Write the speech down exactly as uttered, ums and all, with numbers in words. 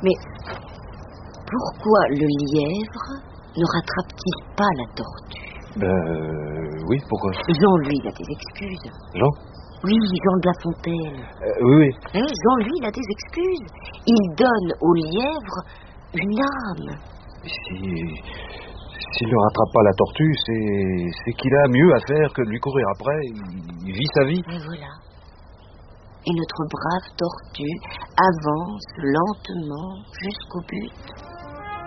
Mais pourquoi le lièvre ne rattrape-t-il pas la tortue? Ben euh, oui, pourquoi? Jean, lui, il a des excuses. Jean? Oui, Jean de La Fontaine. euh, Oui, oui. Hein, Jean, lui, il a des excuses. Il donne au lièvre une âme. Si... S'il ne rattrape pas la tortue, c'est, c'est qu'il a mieux à faire que de lui courir après. Il, il vit sa vie. Et voilà. Et notre brave tortue avance lentement jusqu'au but.